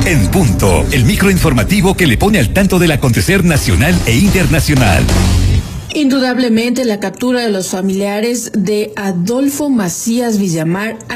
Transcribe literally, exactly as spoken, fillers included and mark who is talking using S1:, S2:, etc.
S1: En punto, el microinformativo que le pone al tanto del acontecer nacional e internacional.
S2: Indudablemente la captura de los familiares de Adolfo Macías Villamar